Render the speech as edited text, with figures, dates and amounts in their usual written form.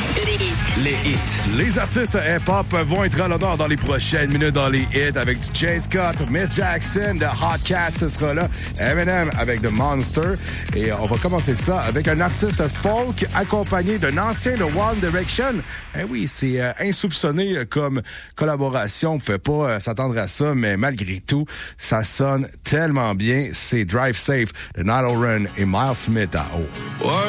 Les hits. Les artistes hip-hop vont être à l'honneur dans les prochaines minutes dans les hits avec du Jay Scott, Miss Jackson, The Hot Cats, ce sera là, Eminem avec The Monster. Et on va commencer ça avec un artiste folk accompagné d'un ancien de One Direction. Eh oui, c'est insoupçonné comme collaboration. On ne pouvait pas s'attendre à ça, mais malgré tout, ça sonne tellement bien. C'est Drive Safe de Niall Horan et Miles Smith à haut.